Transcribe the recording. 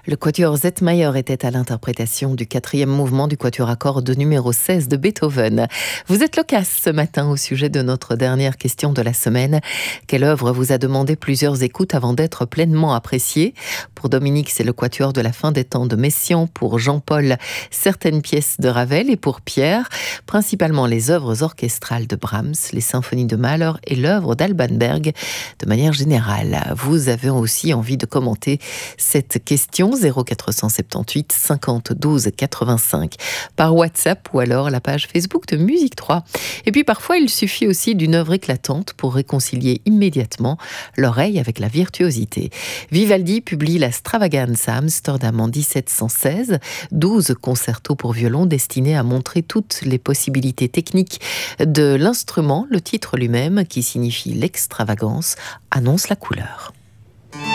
Le quatuor Zetmayer était à l'interprétation du 4e mouvement du quatuor à cordes numéro 16 de Beethoven. Vous êtes loquace ce matin au sujet de notre dernière question de la semaine. Quelle œuvre vous a demandé plusieurs écoutes avant d'être pleinement appréciée? Pour Dominique, c'est le quatuor de la fin des temps de Messiaen. Pour Jean-Paul, certaines pièces de Ravel. Et pour Pierre, principalement les œuvres orchestrales de Brahms, les symphonies de Mahler et l'œuvre d'Alban Berg de manière générale. Vous avez aussi envie de commenter cette question 0478 50 12 85 par WhatsApp ou alors la page Facebook de Musique 3. Et puis parfois, il suffit aussi d'une œuvre éclatante pour réconcilier immédiatement l'oreille avec la virtuosité. Vivaldi publie la Stravaganza à Amsterdam en 1716, 12 concertos pour violon destinés à montrer toutes les possibilités techniques de l'instrument. Le titre lui-même, qui signifie l'extravagance, annonce la couleur.